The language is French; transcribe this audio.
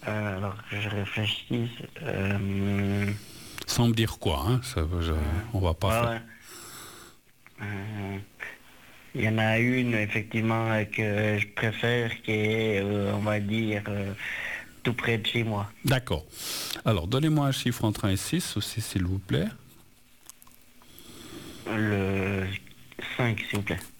Alors que je réfléchisse. Sans me dire quoi, hein, on va pas Ouais, faire. ouais. Il y en a une, effectivement, que je préfère, qui est, on va dire, tout près de chez moi. D'accord. Alors, donnez-moi un chiffre entre 1 et 6 aussi, s'il vous plaît. Le 5, s'il vous plaît.